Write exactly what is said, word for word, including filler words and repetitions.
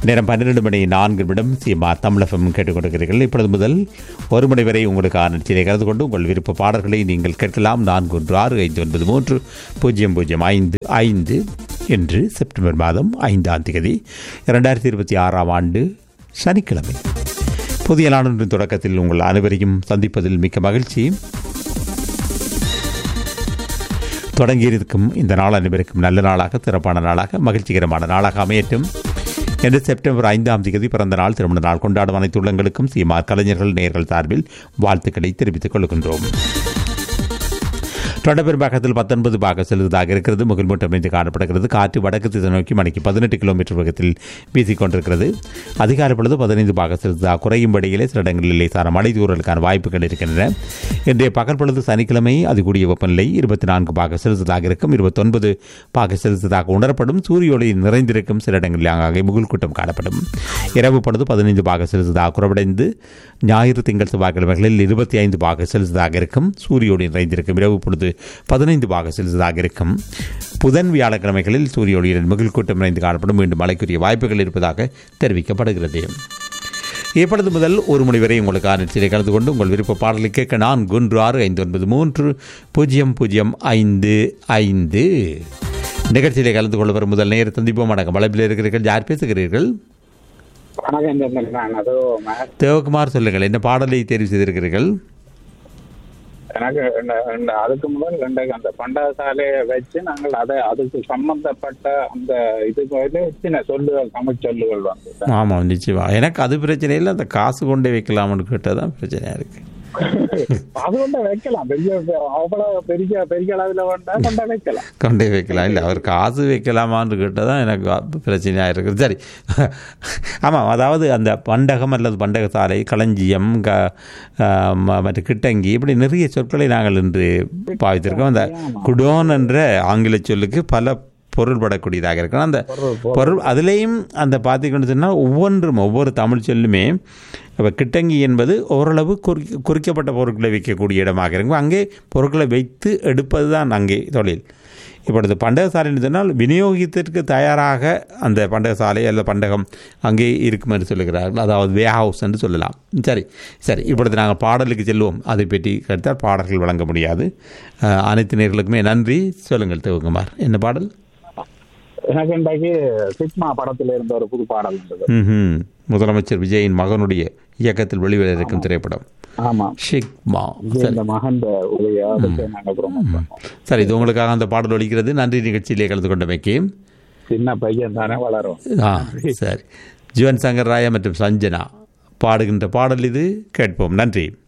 நேரம் பன்னிரண்டு மணி நான்கு நிமிடம் சிஎம்ஆர் தமிழகம் கேட்டுக்கொண்டிருக்கிறீர்கள். இப்பொழுது முதல் ஒரு மணி வரை உங்களுக்கான நிகழ்ச்சியை கலந்து கொண்டு உங்கள் விருப்ப பாடல்களை நீங்கள் கேட்கலாம். நான்கு ஒன்று ஆறு ஐந்து ஒன்பது மூன்று பூஜ்ஜியம் பூஜ்ஜியம் ஐந்து ஐந்து என்று செப்டம்பர் மாதம் ஐந்தாம் தேதி இரண்டாயிரத்தி இருபத்தி ஆறாம் ஆண்டு சனிக்கிழமை புதிய நாளின் தொடக்கத்தில் உங்கள் அனைவரையும் சந்திப்பதில் மிக்க மகிழ்ச்சி. தொடங்கியிருக்கும் இந்த நாள் அனைவருக்கும் நல்ல நாளாக, சிறப்பான நாளாக, மகிழ்ச்சிகரமான நாளாக அமையட்டும் என்று செப்டம்பர் ஐந்தாம் தேதி பிறந்த நாள், திருமண நாள் கொண்டாடும் அனைத்து உள்ளங்களுக்கும் சீமார் கலைஞர்கள் நேயர்கள் சார்பில் வாழ்த்துக்களை தெரிவித்துக் கொள்கின்றோம். தொடர்பெரும்பாக்கத்தில் பத்தொன்பது பாக செலுத்ததாக இருக்கிறது. முகில்மூட்டம் அமைந்து காணப்படுகிறது. காற்று வடக்கு திசை நோக்கி மணிக்கு பதினெட்டு கிலோமீட்டர் வேகத்தில் வீசிக்கொண்டிருக்கிறது. அதிகாலை பொழுது பதினைந்து பாக செலுத்ததாக குறையும் வழியிலே சில இடங்களில் லேசான மழை தூறலுக்கான வாய்ப்புகள் இருக்கின்றன. இன்றைய பகல் பொழுது சனிக்கிழமை அதிகூடிய வெப்பநிலை இருபத்தி நான்கு பாக செலுத்ததாக இருக்கும். இருபத்தொன்பது பாக செலுத்ததாக உணரப்படும். சூரிய ஒளி நிறைந்திருக்கும். சில இடங்களில் ஆங்காங்கே முகில் கூட்டம் காணப்படும். இரவு பொழுது பதினைந்து பாக செலுத்ததாக குறைவடைந்து ஞாயிறு திங்கள் செவ்வாய்க்கிழமைகளில் இருபத்தி ஐந்து பாக செலுத்ததாக இருக்கும். சூரிய ஒளி நிறைந்திருக்கும். இரவு பொழுது பதினைந்து பாக செலுத்ததாக இருக்கும். புதன் வியாழக்கிழமைகளில் சூரிய ஒளியுடன் முகில் கூட்டம் நிறைந்து காணப்படும். மீண்டும் மழைக்குரிய வாய்ப்புகள் இருப்பதாக தெரிவிக்கப்படுகிறது. இப்பொழுது முதல் ஒரு மணி வரை உங்களுக்கு நிகழ்ச்சியை கலந்து கொண்டு உங்கள் விருப்ப பாடலை கேட்க நான்கு ஒன்று ஆறு ஐந்து ஒன்பது மூன்று பூஜ்ஜியம் பூஜ்ஜியம் ஐந்து ஐந்து நிகழ்ச்சியிலே கலந்து கொள்ள வரும் முதல் நேர சந்திப்போம். வணக்கம். வளைப்பில் இருக்கிறீர்கள். யார் பேசுகிறீர்கள்? தேவகுமார், சொல்லுங்கள். என்ன பாடலை தேர்வு செய்திருக்கிறீர்கள்? எனக்கு அதுக்கு முதல் ரெண்டு அந்த பண்டக சாலையை வச்சு நாங்கள் அதை அதுக்கு சம்பந்தப்பட்ட அந்த இதுக்கு சின்ன சொல்லுகள், தமிழ் சொல்லுகள் வந்து. ஆமாம், நிச்சயமா. எனக்கு அது பிரச்சனை இல்லை. அந்த காசு கொண்டே வைக்கலாம்னு கேட்டதான் பிரச்சனையா இருக்கு. அது கொண்டே வைக்கலாம். பெரிய அவ்வளவு பெரிய பெரிய அளவில் வேண்டா கொண்டே வைக்கலாம் கொண்டே வைக்கலாம். இல்லை, அவர் காசு வைக்கலாமான்னு கேட்டதான் எனக்கு பிரச்சனையா இருக்குது. சரி, ஆமாம். அதாவது அந்த பண்டகம் அல்லது பண்டக சாலை, களஞ்சியம், மற்ற கிட்டங்கி, இப்படி நிறைய சொற்களை நாங்கள் இன்று பாவித்திருக்கோம். அந்த குடோன் என்ற ஆங்கில சொல்லுக்கு பல பொருள்படக்கூடியதாக இருக்கணும். அந்த பொருள் அதிலேயும் அந்த பார்த்திக்கொண்டு சொன்னால் ஒவ்வொன்றும் ஒவ்வொரு தமிழ் சொல்லுமே இப்போ கிட்டங்கி என்பது ஓரளவு குறி குறிக்கப்பட்ட பொருட்களை வைக்கக்கூடிய இடமாக இருக்கும். அங்கே பொருட்களை வைத்து எடுப்பது தான் அங்கே தொழில். இப்பொழுது பண்டக சாலைன்னு சொன்னால் விநியோகத்திற்கு தயாராக அந்த பண்டக சாலை அல்லது பண்டகம் அங்கே இருக்கும் என்று சொல்லுகிறார்கள். அதாவது வே ஹவுஸ் என்று சொல்லலாம். சரி சரி இப்பொழுது நாங்கள் பாடலுக்கு செல்வோம். அதை பற்றி கருத்தால் பாடல்கள் வழங்க முடியாது. அனைத்து நேர்களுக்குமே நன்றி. சொல்லுங்கள் தேவகுமார், என்ன பாடல்? எனக்கு இன்றைக்கு சிக்மா படத்தில் இருந்த ஒரு புது பாடல் இருந்தது. முதலமைச்சர் விஜயின் மகனுடைய இயக்கத்தில் வெளிவர இருக்கும் திரைப்படம். ஆமா, சிக்மா. மகன். சரி, இது உங்களுக்காக அந்த பாடல் ஒலிக்கிறது. நன்றி. நிகழ்ச்சியிலே கலந்து கொண்டமைக்கு. சின்ன பையன் தானே, வளரும். ஆ, சரி. ஜீவன் சங்கர் ராயா மற்றும் சஞ்சனா பாடுகின்ற பாடல் இது. கேட்போம். நன்றி.